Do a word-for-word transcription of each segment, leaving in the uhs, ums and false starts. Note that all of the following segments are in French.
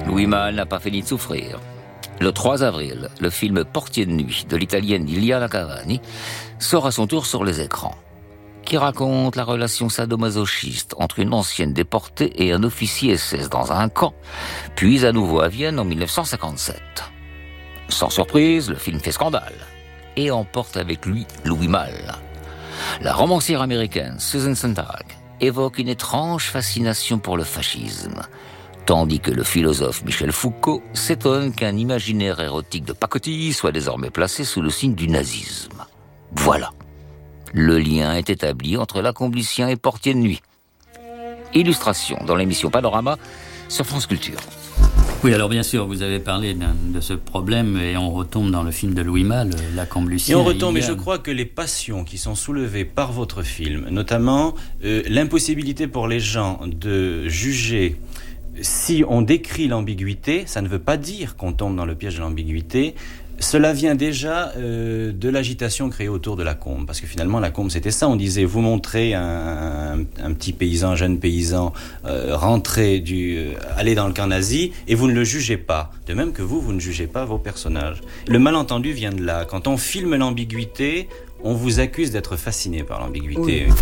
Louis Malle n'a pas fini de souffrir. Le trois avril, le film Portier de nuit de l'italienne Liliana Cavani sort à son tour sur les écrans, qui raconte la relation sadomasochiste entre une ancienne déportée et un officier S S dans un camp, puis à nouveau à Vienne en mille neuf cent cinquante-sept. Sans surprise, le film fait scandale et emporte avec lui Louis Malle. La romancière américaine Susan Sontag évoque une étrange fascination pour le fascisme, tandis que le philosophe Michel Foucault s'étonne qu'un imaginaire érotique de pacotille soit désormais placé sous le signe du nazisme. Voilà. Le lien est établi entre Lacombe-Lucien et Portier de nuit. Illustration dans l'émission Panorama sur France Culture. Oui, alors bien sûr, vous avez parlé de ce problème et on retombe dans le film de Louis Malle, Lacombe-Lucien. Et on retombe, et je crois que les passions qui sont soulevées par votre film, notamment euh, l'impossibilité pour les gens de juger. Si on décrit l'ambiguïté, ça ne veut pas dire qu'on tombe dans le piège de l'ambiguïté. Cela vient déjà euh, de l'agitation créée autour de Lacombe. Parce que finalement, Lacombe, c'était ça. On disait, vous montrez un, un, un petit paysan, un jeune paysan, euh, rentrer du, euh, aller dans le camp nazi, et vous ne le jugez pas. De même que vous, vous ne jugez pas vos personnages. Le malentendu vient de là. Quand on filme l'ambiguïté, on vous accuse d'être fasciné par l'ambiguïté. Oui.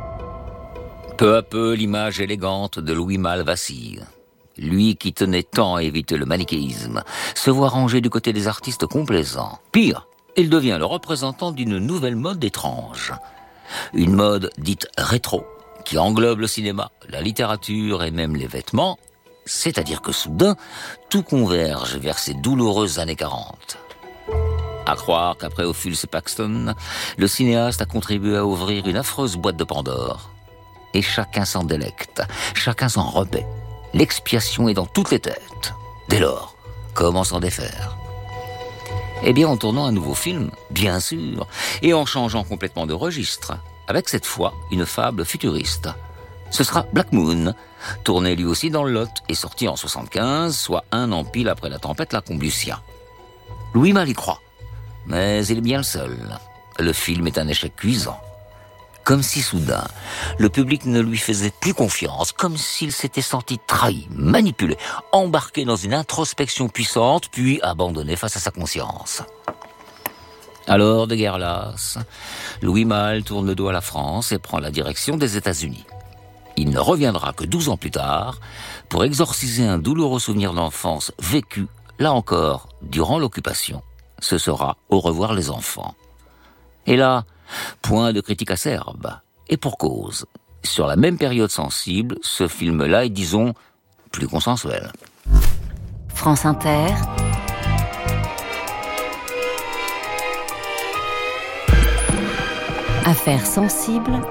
Peu à peu, l'image élégante de Louis Malle vacille. Lui qui tenait tant à éviter le manichéisme, se voit rangé du côté des artistes complaisants. Pire, il devient le représentant d'une nouvelle mode étrange. Une mode dite rétro, qui englobe le cinéma, la littérature et même les vêtements, c'est-à-dire que soudain, tout converge vers ces douloureuses années quarante. À croire qu'après Ophuls et Paxton, le cinéaste a contribué à ouvrir une affreuse boîte de Pandore. Et chacun s'en délecte, chacun s'en repaît. L'expiation est dans toutes les têtes. Dès lors, comment s'en défaire ? Eh bien, en tournant un nouveau film, bien sûr, et en changeant complètement de registre, avec cette fois une fable futuriste. Ce sera Black Moon, tourné lui aussi dans le Lot et sorti en soixante-quinze, soit un an pile après la tempête Lacombe-Lucien. Louis Malle y croit, mais il est bien le seul. Le film est un échec cuisant. Comme si soudain, le public ne lui faisait plus confiance, comme s'il s'était senti trahi, manipulé, embarqué dans une introspection puissante, puis abandonné face à sa conscience. Alors, de guerre lasse, Louis Malle tourne le dos à la France et prend la direction des États-Unis. Il ne reviendra que douze ans plus tard pour exorciser un douloureux souvenir d'enfance vécu, là encore, durant l'occupation. Ce sera Au revoir les enfants. Et là, point de critique acerbe. Et pour cause. Sur la même période sensible, ce film-là est, disons, plus consensuel. France Inter. Affaires sensibles.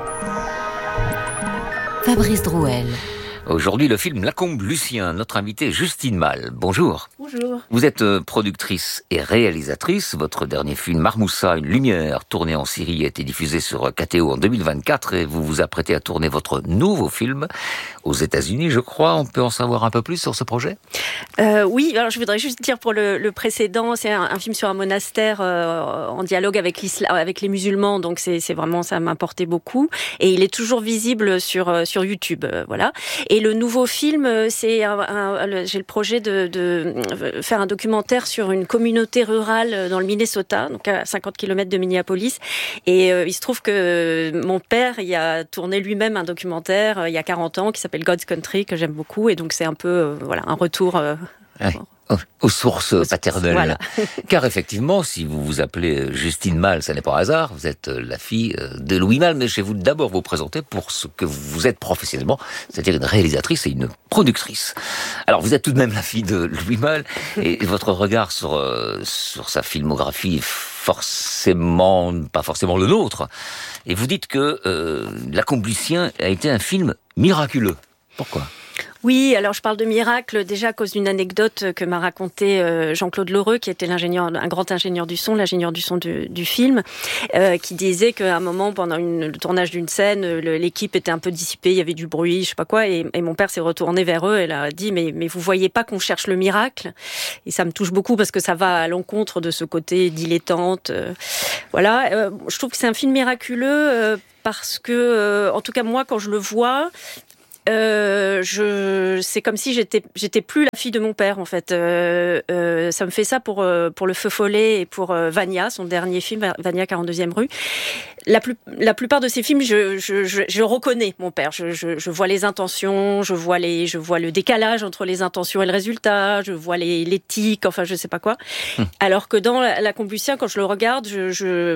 Fabrice Drouel. Aujourd'hui, le film Lacombe-Lucien. Notre invitée Justine Malle. Bonjour. Bonjour. Vous êtes productrice et réalisatrice. Votre dernier film, Marmoussa, une lumière, tourné en Syrie, a été diffusé sur K T O en deux mille vingt-quatre et vous vous apprêtez à tourner votre nouveau film aux États-Unis, je crois. On peut en savoir un peu plus sur ce projet ? euh, Oui, alors je voudrais juste dire pour le, le précédent, c'est un, un film sur un monastère euh, en dialogue avec, l'islam, avec les musulmans, donc c'est, c'est vraiment, ça m'importait beaucoup. Et il est toujours visible sur, sur YouTube, euh, voilà. Et le nouveau film, c'est un, un, le, j'ai le projet de, de faire un documentaire sur une communauté rurale dans le Minnesota, donc à cinquante kilomètres de Minneapolis. Et euh, il se trouve que mon père, il a tourné lui-même un documentaire euh, il y a quarante ans qui s'appelle God's Country, que j'aime beaucoup. Et donc c'est un peu euh, voilà, un retour... Euh, ouais. Aux sources paternelles. Voilà. Car effectivement, si vous vous appelez Justine Malle, ça n'est pas un hasard, vous êtes la fille de Louis Malle, mais je vais vous d'abord vous présenter pour ce que vous êtes professionnellement, c'est-à-dire une réalisatrice et une productrice. Alors, vous êtes tout de même la fille de Louis Malle, et votre regard sur, euh, sur sa filmographie est forcément, pas forcément le nôtre. Et vous dites que euh, Lacombe-Lucien a été un film miraculeux. Pourquoi ? Oui, alors je parle de miracle déjà à cause d'une anecdote que m'a raconté euh, Jean-Claude Lheureux, qui était l'ingénieur, un grand ingénieur du son, l'ingénieur du son du, du film, euh, qui disait qu'à un moment, pendant une, le tournage d'une scène, le, l'équipe était un peu dissipée, il y avait du bruit, je sais pas quoi, et, et mon père s'est retourné vers eux et leur a dit mais, mais vous voyez pas qu'on cherche le miracle ? Et ça me touche beaucoup parce que ça va à l'encontre de ce côté dilettante. Euh, voilà, euh, je trouve que c'est un film miraculeux euh, parce que, euh, en tout cas moi, quand je le vois... euh, je, c'est comme si j'étais, j'étais plus la fille de mon père en fait. Euh, euh, ça me fait ça pour pour le Feu Follet et pour euh, Vania, son dernier film, Vania quarante-deuxième rue. La plus, la plupart de ces films, je, je, je, je reconnais mon père. Je, je, je vois les intentions, je vois les, je vois le décalage entre les intentions et le résultat, je vois les, les tics, enfin je sais pas quoi. Hum. Alors que dans la, la Combustia, quand je le regarde, je,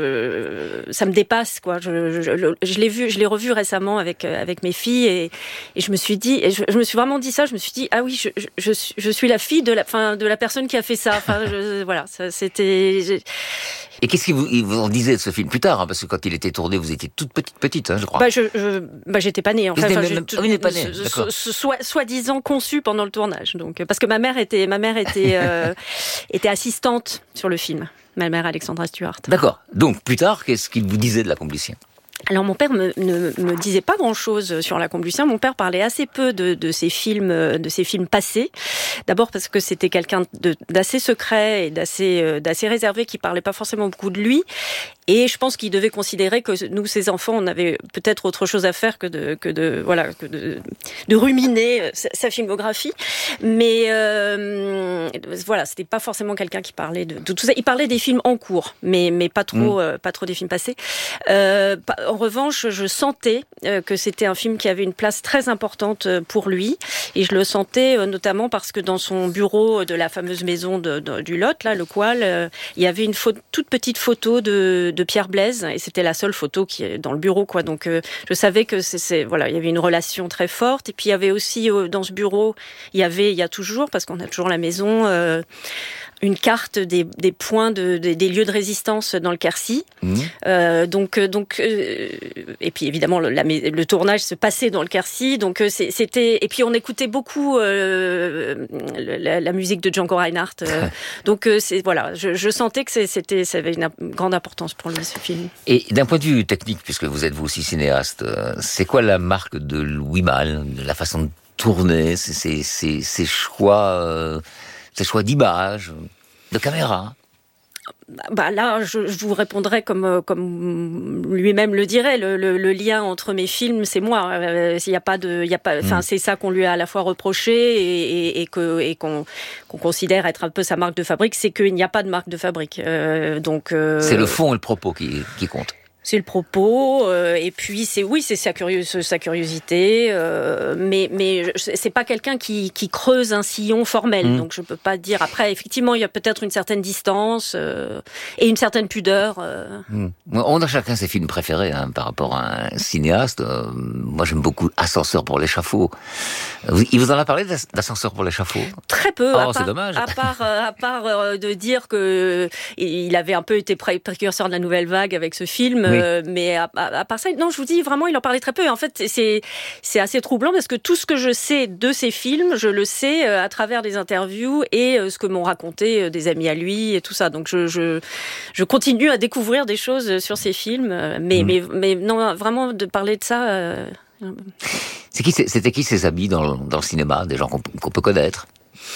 je, ça me dépasse quoi. Je, je, je, je l'ai vu, je l'ai revu récemment avec avec mes filles et, et je me suis dit, et je, je me suis vraiment dit ça. Je me suis dit ah oui, je, je, je, suis, je suis la fille de la, fin, de la personne qui a fait ça. Enfin je, voilà, ça, c'était. Je... Et qu'est-ce qu'il vous, il vous en disait de ce film plus tard, hein, parce que quand il était tourné, vous étiez toute petite, petite, hein, je crois. Bah, je, je, bah, j'étais pas née. En fait, enfin, même, je, oui, n'est pas née. So, so, soit, soi-disant conçue pendant le tournage. Donc, parce que ma mère était, ma mère était, euh, était assistante sur le film. Ma mère Alexandra Stuart. D'accord. Donc plus tard, qu'est-ce qu'il vous disait de la Combustia ? Alors mon père me, ne me disait pas grand-chose sur la Combustia. Mon père parlait assez peu de, de ses films, de ses films passés. D'abord parce que c'était quelqu'un de, d'assez secret et d'assez, d'assez réservé, qui parlait pas forcément beaucoup de lui. Et je pense qu'il devait considérer que nous, ses enfants, on avait peut-être autre chose à faire que de, que de, voilà, que de, de ruminer sa, sa filmographie. Mais euh, voilà, c'était pas forcément quelqu'un qui parlait de, de tout ça. Il parlait des films en cours, mais mais pas trop, mmh. euh, pas trop des films passés. Euh, en revanche, je sentais euh, que c'était un film qui avait une place très importante pour lui, et je le sentais euh, notamment parce que dans son bureau de la fameuse maison de, de, du Lot, là, le Coual, euh, il y avait une photo, toute petite photo de de Pierre Blaise, et c'était la seule photo qui est dans le bureau, quoi. Donc euh, je savais que c'est, c'est voilà, il y avait une relation très forte. Et puis il y avait aussi euh, dans ce bureau, il y avait, il y a toujours, parce qu'on a toujours la maison, euh, une carte des, des points de, des, des lieux de résistance dans le Quercy. Mmh. Euh, donc donc euh, et puis évidemment le, la, le tournage se passait dans le Quercy. Donc euh, c'était, et puis on écoutait beaucoup euh, la, la musique de Django Reinhardt. Euh, donc euh, c'est voilà, je, je sentais que c'était, ça avait une grande importance pour lui, ce film. Et d'un point de vue technique, puisque vous êtes vous aussi cinéaste, c'est quoi la marque de Louis Malle, la façon de tourner, ses, ses, ses choix, euh, ses choix d'image, de caméra? Bah là, je, je vous répondrais comme comme lui-même le dirait. Le, le, le lien entre mes films, c'est moi. Il euh, y a pas de, il y a pas. Enfin, mmh. c'est ça qu'on lui a à la fois reproché et, et, et que et qu'on qu'on considère être un peu sa marque de fabrique, c'est qu'il n'y a pas de marque de fabrique. Euh, donc euh, c'est le fond et le propos qui qui comptent. C'est le propos, euh, et puis c'est oui, c'est sa, curios, sa curiosité, euh, mais mais c'est pas quelqu'un qui qui creuse un sillon formel, mmh. donc je peux pas dire. Après, effectivement, il y a peut-être une certaine distance euh, et une certaine pudeur. Euh. Mmh. On a chacun ses films préférés, hein, par rapport à un cinéaste. Euh, moi, j'aime beaucoup Ascenseur pour l'échafaud. Il vous en a parlé d'Ascenseur pour l'échafaud ? Très peu. Oh, à part, c'est dommage. À part à part euh, de dire que il avait un peu été précurseur de la nouvelle vague avec ce film. Oui. Euh, mais à, à, à part ça, non, je vous dis vraiment, il en parlait très peu. Et en fait, c'est c'est assez troublant parce que tout ce que je sais de ces films, je le sais à travers des interviews et ce que m'ont raconté des amis à lui et tout ça. Donc je je je continue à découvrir des choses sur ces films, mais mmh. mais mais non, vraiment de parler de ça. Euh... C'est qui, c'était qui ces amis dans dans le cinéma, des gens qu'on, qu'on peut connaître?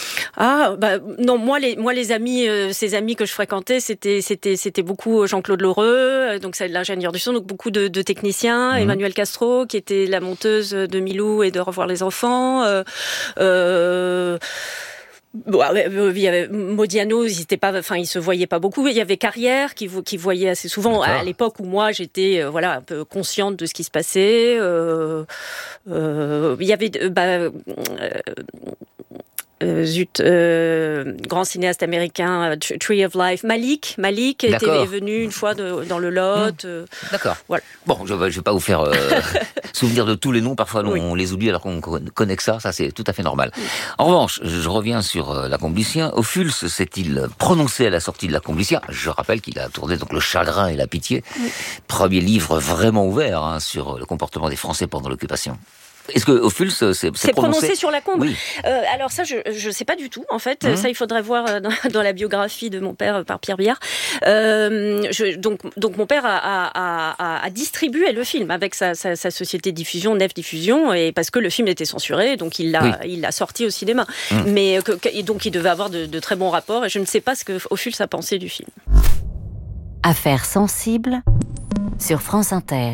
Ah bah non, moi les moi les amis euh, ces amis que je fréquentais, c'était c'était c'était beaucoup Jean-Claude Lheureux, donc c'est l'ingénieur du son, donc beaucoup de, de techniciens, mmh. Emmanuel Castro qui était la monteuse de Milou et de Revoir les enfants, euh, euh Bon, il y avait Modiano, ils étaient pas, enfin, ils se voyaient pas beaucoup. Il y avait Carrière qui, qui voyait assez souvent. D'accord. À l'époque où moi j'étais, euh, voilà, un peu consciente de ce qui se passait. Euh, euh, il y avait, bah, euh, Euh, zut, euh, grand cinéaste américain, Tree of Life, Malik, Malik était, est venu une fois de, dans le Lot. Mmh. D'accord. Voilà. Bon, je ne vais pas vous faire euh, souvenir de tous les noms. Parfois, oui. on les oublie alors qu'on connaît que ça. Ça, c'est tout à fait normal. Oui. En revanche, je reviens sur euh, la Combustia. Ophuls s'est-il prononcé à la sortie de la Combustia? Je rappelle qu'il a tourné donc Le Chagrin et la Pitié, oui. premier livre vraiment ouvert hein, sur le comportement des Français pendant l'occupation. Est-ce que Ophuls s'est, s'est prononcé, prononcé sur la Combe? Oui. Euh, alors ça, je je sais pas du tout. En fait, mmh. ça il faudrait voir dans, dans la biographie de mon père par Pierre Biard. Euh, je, donc donc mon père a, a, a, a distribué le film avec sa, sa, sa société de diffusion, Nef Diffusion, et parce que le film était censuré, donc il l'a oui. il l'a sorti au cinéma. Mmh. Mais que, que, et donc il devait avoir de, de très bons rapports. Et je ne sais pas ce que Ophuls a pensé du film. Affaires sensibles sur France Inter.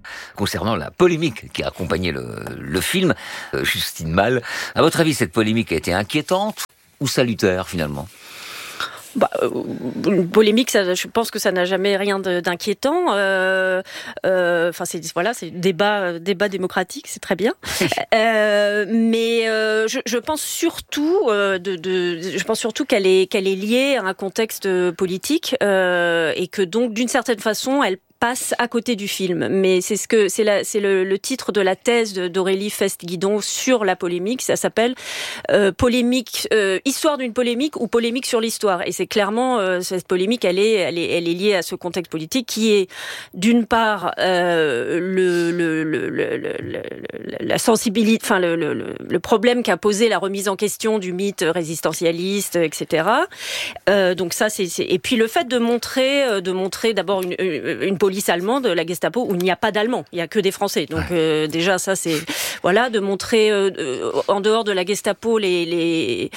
concernant la polémique qui a accompagné le, le film. Euh, Justine Malle, à votre avis, cette polémique a été inquiétante ou salutaire finalement ? Bah, une polémique, ça, je pense que ça n'a jamais rien de, d'inquiétant. Euh, euh, enfin, c'est voilà, c'est débat, débat démocratique, c'est très bien. euh, mais euh, je, je pense surtout, euh, de, de, je pense surtout qu'elle est, qu'elle est liée à un contexte politique euh, et que donc, d'une certaine façon, elle passe à côté du film, mais c'est ce que c'est la c'est le, le titre de la thèse de, d'Aurélie Fest-Guidon sur la polémique. Ça s'appelle euh, polémique, euh, histoire d'une polémique ou polémique sur l'histoire. Et c'est clairement euh, cette polémique, elle est elle est elle est liée à ce contexte politique qui est d'une part euh, le, le, le, le, le, le la sensibilité, enfin le, le le problème qu'a posé la remise en question du mythe résistentialiste, et cetera. Euh, donc ça c'est, c'est et puis le fait de montrer de montrer d'abord une une, une police allemande, la Gestapo, où il n'y a pas d'Allemands, il n'y a que des Français. Donc euh, déjà, ça c'est voilà de montrer euh, euh, en dehors de la Gestapo les les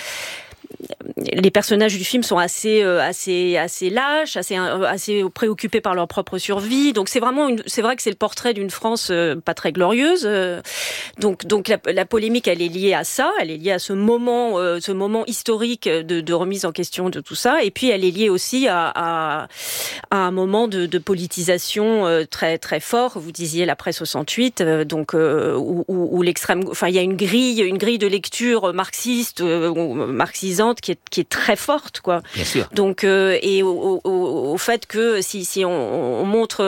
les personnages du film sont assez euh, assez assez lâches, assez assez préoccupés par leur propre survie. Donc c'est vraiment une, c'est vrai que c'est le portrait d'une France euh, pas très glorieuse. Euh, donc donc la, la polémique, elle est liée à ça, elle est liée à ce moment euh, ce moment historique de, de remise en question de tout ça. Et puis elle est liée aussi à à, à un moment de, de politisation euh, très très fort. Vous disiez la presse soixante-huit, euh, donc euh, où, où, où l'extrême, enfin il y a une grille une grille de lecture marxiste euh, marxisante qui est qui est très forte, quoi. Bien sûr. Donc euh, et au, au, au fait que si si on, on montre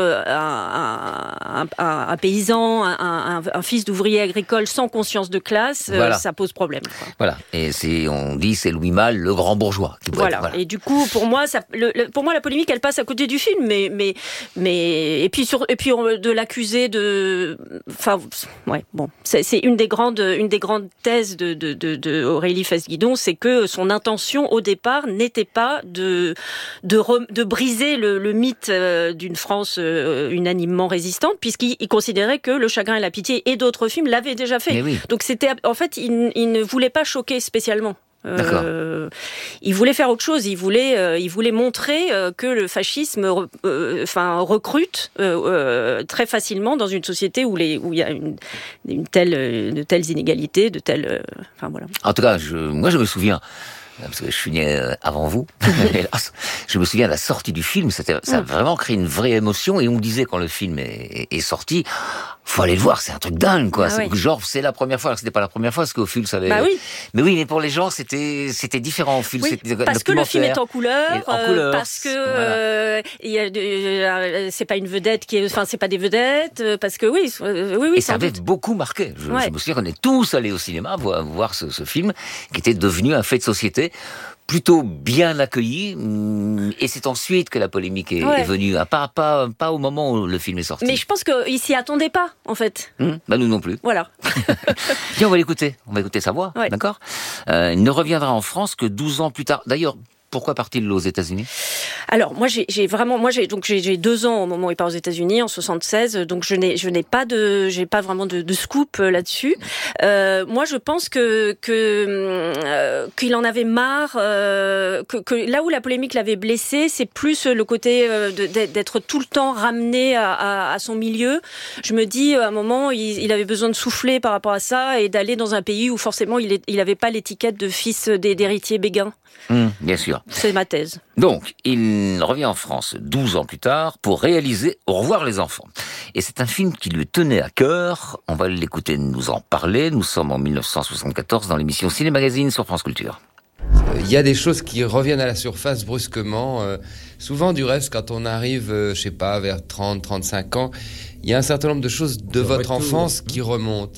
un, un, un, un paysan, un, un, un fils d'ouvrier agricole sans conscience de classe, voilà. euh, ça pose problème, quoi. Voilà. Et c'est on dit c'est Louis Malle, le grand bourgeois. Qui voilà. Être, voilà. Et du coup, pour moi, ça, le, le, pour moi, la polémique, elle passe à côté du film, mais mais mais et puis sur et puis de l'accuser de, enfin ouais, bon, c'est, c'est une des grandes une des grandes thèses de de de, de Aurélie Fest-Guidon, c'est que son intention au départ n'était pas de de, re, de briser le, le mythe euh, d'une France euh, unanimement résistante, puisqu'il il considérait que Le Chagrin et la Pitié et d'autres films l'avaient déjà fait. Oui. Donc c'était en fait il, il ne voulait pas choquer spécialement. Euh, il voulait faire autre chose. Il voulait, euh, il voulait montrer euh, que le fascisme, euh, enfin, recrute euh, euh, très facilement dans une société où les, où il y a une, une telle, de telles inégalités, de telles, euh, enfin voilà. En tout cas, je, moi, je me souviens. Parce que je suis né avant vous, hélas. Je me souviens de la sortie du film, c'était, ça a vraiment créé une vraie émotion, et on me disait quand le film est, est sorti, faut aller le voir, c'est un truc dingue, quoi. Ah c'est, oui. Genre, c'est la première fois, alors que c'était pas la première fois, parce qu'au film, ça avait... Bah oui. Mais oui, mais pour les gens, c'était, c'était différent au film. Oui, c'était parce que le film est en couleur, en couleur parce que, voilà. euh, y a, euh, c'est pas une vedette qui est, enfin, c'est pas des vedettes, parce que oui, euh, oui, oui. Et ça avait doute. beaucoup marqué. Je, ouais. je me souviens qu'on est tous allés au cinéma voir, voir ce, ce film, qui était devenu un fait de société, plutôt bien accueilli, et c'est ensuite que la polémique est, ouais. est venue, pas, pas, pas au moment où le film est sorti. Mais je pense qu'ils s'y attendaient pas, en fait. Mmh, bah nous non plus. Voilà. Tiens, on va l'écouter, on va écouter sa voix, ouais. d'accord euh, Il ne reviendra en France que douze ans plus tard. D'ailleurs, pourquoi part-il aux États-Unis ? Alors moi j'ai, j'ai vraiment moi j'ai donc j'ai, j'ai deux ans au moment où il part aux États-Unis en soixante-seize, donc je n'ai je n'ai pas de j'ai pas vraiment de, de scoop là-dessus. Euh, moi je pense que que euh, qu'il en avait marre, euh, que, que là où la polémique l'avait blessé, c'est plus le côté euh, de, d'être tout le temps ramené à, à, à son milieu. Je me dis à un moment il, il avait besoin de souffler par rapport à ça et d'aller dans un pays où forcément il est, il avait pas l'étiquette de fils d'héritier béguin. Mmh, bien sûr. C'est ma thèse. Donc, il revient en France douze ans plus tard pour réaliser Au revoir les enfants. Et c'est un film qui lui tenait à cœur. On va l'écouter nous en parler. Nous sommes en dix-neuf cent soixante-quatorze dans l'émission Ciné Magazine sur France Culture. Il y a des choses qui reviennent à la surface brusquement. Euh, souvent, du reste, quand on arrive, euh, je sais pas, vers trente, trente-cinq ans, il y a un certain nombre de choses de votre retour. enfance qui remontent.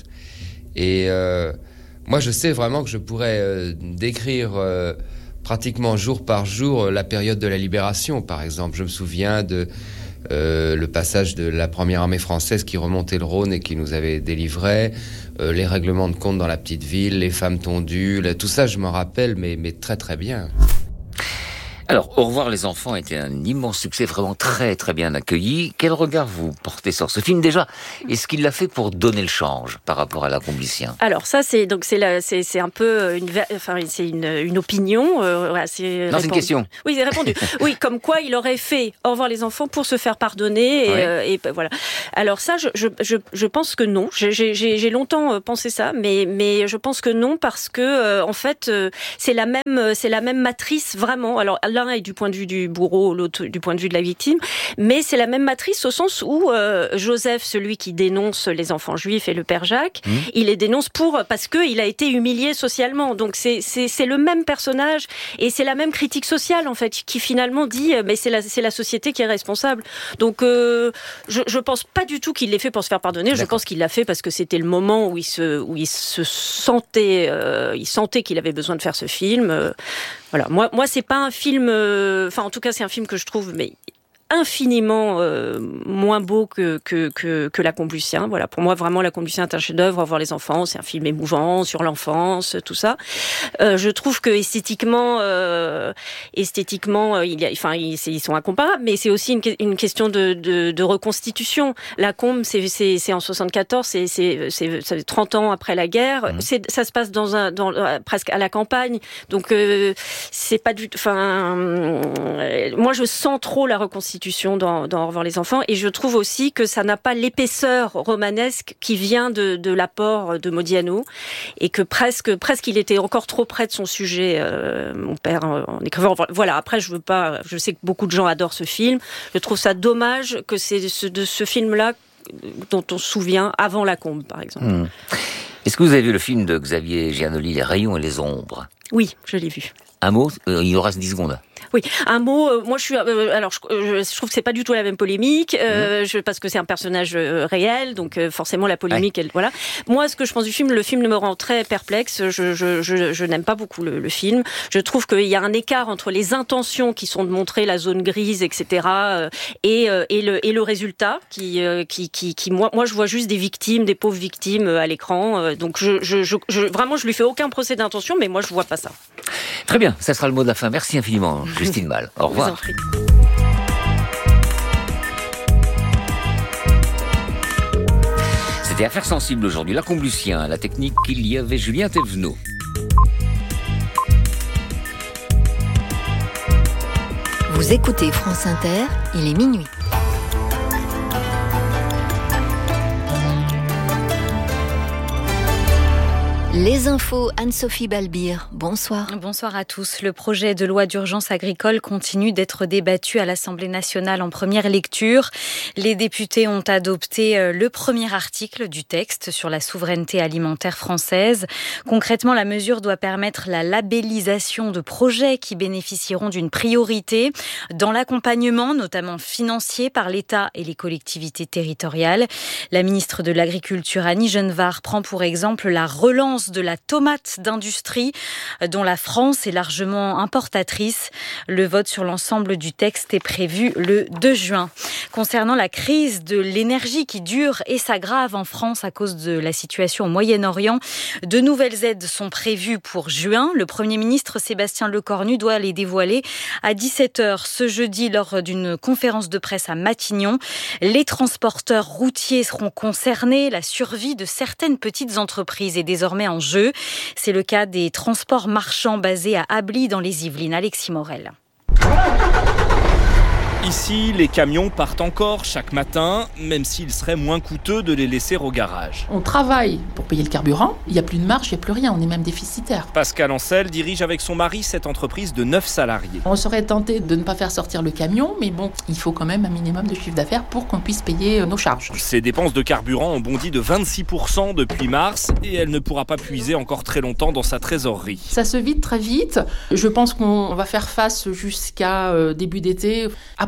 Et euh, moi, je sais vraiment que je pourrais euh, décrire... Euh, pratiquement jour par jour la période de la Libération, par exemple. Je me souviens de euh, le passage de la première armée française qui remontait le Rhône et qui nous avait délivrés, euh, les règlements de compte dans la petite ville, les femmes tondues, là, tout ça je m'en rappelle, mais, mais très très bien. Alors, Au revoir les enfants était un immense succès, vraiment très très bien accueilli. Quel regard vous portez sur ce film déjà? Est-ce qu'il l'a fait pour donner le change par rapport à La Combe-Lucien? Alors ça, c'est donc c'est la, c'est c'est un peu une, enfin c'est une, une opinion. Euh, voilà, c'est non, c'est une question. Oui, c'est répondu. Oui, comme quoi il aurait fait Au revoir les enfants pour se faire pardonner. Et, oui. euh, et voilà. Alors ça, je je je, je pense que non. J'ai j'ai j'ai longtemps pensé ça, mais mais je pense que non parce que euh, en fait euh, c'est la même c'est la même matrice vraiment. Alors l'un est du point de vue du bourreau, l'autre du point de vue de la victime, mais c'est la même matrice au sens où euh, Joseph, celui qui dénonce les enfants juifs, et le père Jacques, mmh. il les dénonce pour parce que il a été humilié socialement. Donc c'est c'est c'est le même personnage et c'est la même critique sociale en fait qui finalement dit mais c'est la c'est la société qui est responsable. Donc euh, je je pense pas du tout qu'il l'ait fait pour se faire pardonner. D'accord. Je pense qu'il l'a fait parce que c'était le moment où il se où il se sentait euh, il sentait qu'il avait besoin de faire ce film. Euh, voilà. Moi moi c'est pas un film. Euh, enfin en tout cas c'est un film que je trouve mais infiniment euh, moins beau que, que, que, que La Combe-Lucien. Voilà, pour moi, vraiment, La Combe-Lucien est un chef-d'œuvre. Au revoir les enfants, c'est un film émouvant sur l'enfance, tout ça. Euh, je trouve que esthétiquement, euh, esthétiquement, il y a, enfin, ils, ils sont incomparables, mais c'est aussi une, une question de, de, de reconstitution. La Combe, c'est, c'est, c'est en soixante-quatorze, c'est, c'est, c'est, c'est trente ans après la guerre. Mmh. C'est, ça se passe dans un, dans, presque à la campagne, donc euh, c'est pas du, enfin, euh, moi, je sens trop la reconstitution Dans, dans Au revoir les enfants, et je trouve aussi que ça n'a pas l'épaisseur romanesque qui vient de, de l'apport de Modiano, et que presque, presque il était encore trop près de son sujet, euh, mon père en écrivant. Voilà, après je veux pas, je sais que beaucoup de gens adorent ce film, je trouve ça dommage que c'est de ce, de ce film-là dont on se souvient avant La Combe, par exemple. Mmh. Est-ce que vous avez vu le film de Xavier Giannoli, Les rayons et les ombres? Oui, je l'ai vu. Un mot, euh, il nous reste dix secondes. Oui, un mot. Euh, moi, je suis. Euh, alors, je, je trouve que c'est pas du tout la même polémique, euh, mmh. je, parce que c'est un personnage euh, réel, donc euh, forcément la polémique. Ouais. Elle, voilà. Moi, ce que je pense du film, le film me rend très perplexe. Je, je, je, je n'aime pas beaucoup le, le film. Je trouve qu'il y a un écart entre les intentions qui sont de montrer la zone grise, et cetera, euh, et, euh, et le et le résultat, qui, euh, qui, qui, qui, moi, moi, je vois juste des victimes, des pauvres victimes euh, à l'écran. Euh, donc, je, je, je, je, vraiment, je lui fais aucun procès d'intention, mais moi, je vois pas ça. Très bien, ça sera le mot de la fin. Merci infiniment, Justine Malle. Au revoir. C'était Affaires sensibles aujourd'hui. La Combe-Lucien, à la technique, il y avait Julien Thévenot. Vous écoutez France Inter, il est minuit. Les infos, Anne-Sophie Balbir, bonsoir. Bonsoir à tous. Le projet de loi d'urgence agricole continue d'être débattu à l'Assemblée nationale en première lecture. Les députés ont adopté le premier article du texte sur la souveraineté alimentaire française. Concrètement, la mesure doit permettre la labellisation de projets qui bénéficieront d'une priorité dans l'accompagnement, notamment financier, par l'État et les collectivités territoriales. La ministre de l'Agriculture, Annie Genevard, prend pour exemple la relance de la tomate d'industrie dont la France est largement importatrice. Le vote sur l'ensemble du texte est prévu le deux juin. Concernant la crise de l'énergie qui dure et s'aggrave en France à cause de la situation au Moyen-Orient, de nouvelles aides sont prévues pour juin. Le Premier ministre Sébastien Lecornu doit les dévoiler à dix-sept heures ce jeudi lors d'une conférence de presse à Matignon. Les transporteurs routiers seront concernés. La survie de certaines petites entreprises est désormais en jeu. C'est le cas des transports marchands basés à Ably dans les Yvelines. Alexis Morel. Ici, les camions partent encore chaque matin, même s'il serait moins coûteux de les laisser au garage. On travaille pour payer le carburant, il n'y a plus de marge, il n'y a plus rien, on est même déficitaire. Pascal Ancel dirige avec son mari cette entreprise de neuf salariés. On serait tenté de ne pas faire sortir le camion, mais bon, il faut quand même un minimum de chiffre d'affaires pour qu'on puisse payer nos charges. Ses dépenses de carburant ont bondi de vingt-six pour cent depuis mars et elle ne pourra pas puiser encore très longtemps dans sa trésorerie. Ça se vide très vite, je pense qu'on va faire face jusqu'à début d'été. Après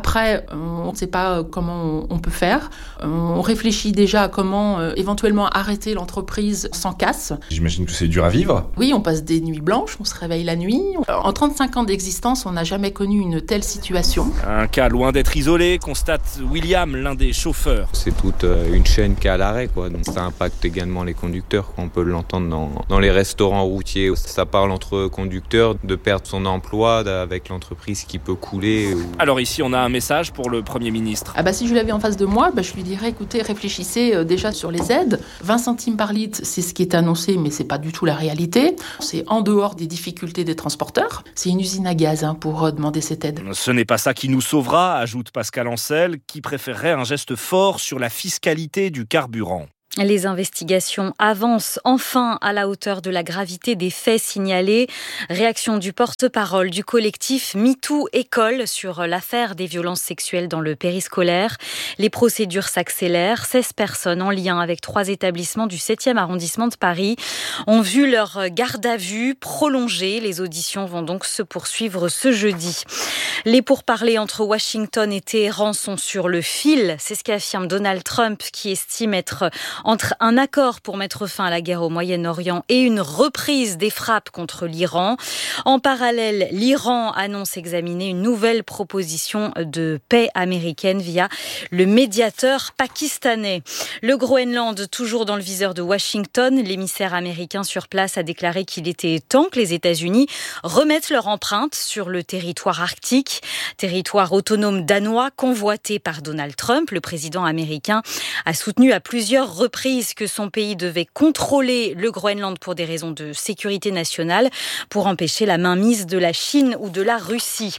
Après, on ne sait pas comment on peut faire. On réfléchit déjà à comment euh, éventuellement arrêter l'entreprise sans casse. J'imagine que c'est dur à vivre. Oui, on passe des nuits blanches, on se réveille la nuit. En trente-cinq ans d'existence, on n'a jamais connu une telle situation. Un cas loin d'être isolé, constate William, l'un des chauffeurs. C'est toute une chaîne qui est à l'arrêt, quoi. Donc ça impacte également les conducteurs. On peut l'entendre dans, dans les restaurants routiers. Ça parle entre conducteurs de perdre son emploi avec l'entreprise qui peut couler. Ou... Alors ici, on a un message pour le Premier ministre. Ah bah si je l'avais en face de moi, bah je lui dirais, écoutez, réfléchissez euh, déjà sur les aides. vingt centimes par litre, c'est ce qui est annoncé, mais c'est pas du tout la réalité. C'est en dehors des difficultés des transporteurs. C'est une usine à gaz hein, pour euh, demander cette aide. Ce n'est pas ça qui nous sauvera, ajoute Pascal Ancel, qui préférerait un geste fort sur la fiscalité du carburant. Les investigations avancent enfin à la hauteur de la gravité des faits signalés. Réaction du porte-parole du collectif MeToo École sur l'affaire des violences sexuelles dans le périscolaire. Les procédures s'accélèrent. seize personnes en lien avec trois établissements du septième arrondissement de Paris ont vu leur garde à vue prolongée. Les auditions vont donc se poursuivre ce jeudi. Les pourparlers entre Washington et Téhéran sont sur le fil. C'est ce qu'affirme Donald Trump, qui estime être entre un accord pour mettre fin à la guerre au Moyen-Orient et une reprise des frappes contre l'Iran. En parallèle, l'Iran annonce examiner une nouvelle proposition de paix américaine via le médiateur pakistanais. Le Groenland, toujours dans le viseur de Washington, l'émissaire américain sur place a déclaré qu'il était temps que les États-Unis remettent leur empreinte sur le territoire arctique, territoire autonome danois convoité par Donald Trump. Le président américain a soutenu à plusieurs reprises que son pays devait contrôler le Groenland pour des raisons de sécurité nationale, pour empêcher la mainmise de la Chine ou de la Russie.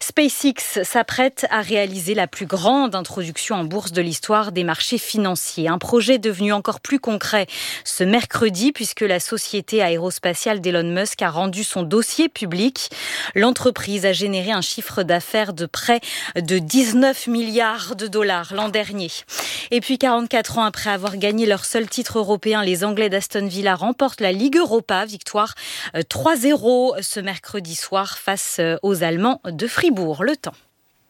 SpaceX s'apprête à réaliser la plus grande introduction en bourse de l'histoire des marchés financiers. Un projet devenu encore plus concret ce mercredi, puisque la société aérospatiale d'Elon Musk a rendu son dossier public. L'entreprise a généré un chiffre d'affaires de près de dix-neuf milliards de dollars l'an dernier. Et puis quarante-quatre ans après avoir gagné leur seul titre européen, les Anglais d'Aston Villa remportent la Ligue Europa. Victoire trois zéro ce mercredi soir face aux Allemands de Fribourg. Le temps.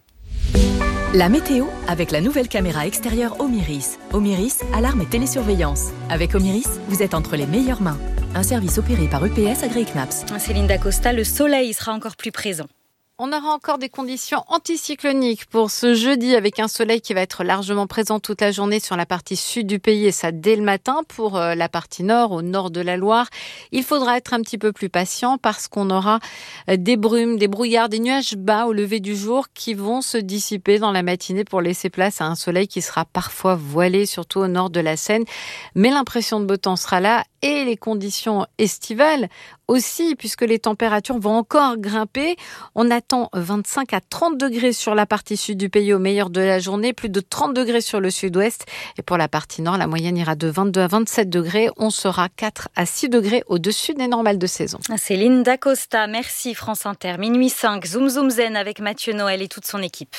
La météo avec la nouvelle caméra extérieure Omiris. Omiris, alarme et télésurveillance. Avec Omiris, vous êtes entre les meilleures mains. Un service opéré par E P S AgriCnaps. Céline Dacosta, le soleil sera encore plus présent. On aura encore des conditions anticycloniques pour ce jeudi, avec un soleil qui va être largement présent toute la journée sur la partie sud du pays, et ça dès le matin. Pour la partie nord, au nord de la Loire, il faudra être un petit peu plus patient parce qu'on aura des brumes, des brouillards, des nuages bas au lever du jour qui vont se dissiper dans la matinée pour laisser place à un soleil qui sera parfois voilé, surtout au nord de la Seine. Mais l'impression de beau temps sera là, et les conditions estivales aussi, puisque les températures vont encore grimper. On attend vingt-cinq à trente degrés sur la partie sud du pays au meilleur de la journée, plus de trente degrés sur le sud-ouest. Et pour la partie nord, la moyenne ira de vingt-deux à vingt-sept degrés. On sera quatre à six degrés au-dessus des normales de saison. Céline Dacosta, merci France Inter. Minuit cinq, Zoom Zoom Zen avec Mathieu Noël et toute son équipe.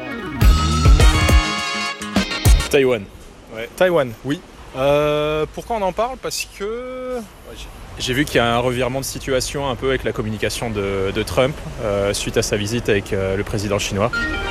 Taïwan. Ouais. Taïwan, oui. Euh, pourquoi on en parle ? Parce que j'ai vu qu'il y a un revirement de situation un peu avec la communication de, de Trump euh, suite à sa visite avec euh, le président chinois.